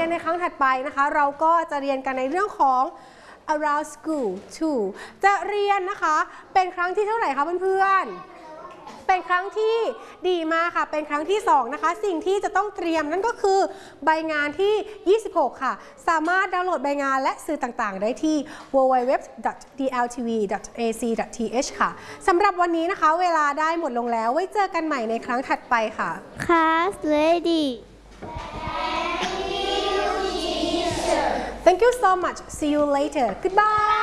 รียนในครั้งถัดไปนะคะเราก็จะเรียนกันในเรื่องของ around school too จะเรียนนะคะเป็นครั้งที่เท่าไหร่คะเพื่อนๆเป็นครั้งที่ดีมากค่ะเป็นครั้งที่2นะคะสิ่งที่จะต้องเตรียมนั่นก็คือใบงานที่26ค่ะสามารถดาวน์โหลดใบงานและสื่อต่างๆได้ที่ www.dltv.ac.th ค่ะสำหรับวันนี้นะคะเวลาได้หมดลงแล้วไว้เจอกันใหม่ในครั้งถัดไปค่ะ Class ready. Thank you so much. See you later. Goodbye.